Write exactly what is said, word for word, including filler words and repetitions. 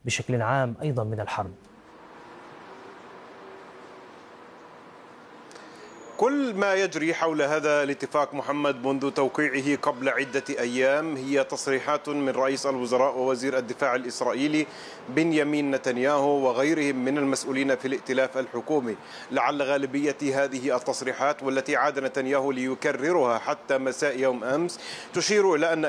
بشكل عام أيضا من الحرب. كل ما يجري حول هذا الاتفاق محمد منذ توقيعه قبل عدة أيام هي تصريحات من رئيس الوزراء ووزير الدفاع الإسرائيلي بنيامين نتنياهو وغيرهم من المسؤولين في الائتلاف الحكومي. لعل غالبية هذه التصريحات والتي عاد نتنياهو ليكررها حتى مساء يوم أمس تشير إلى أن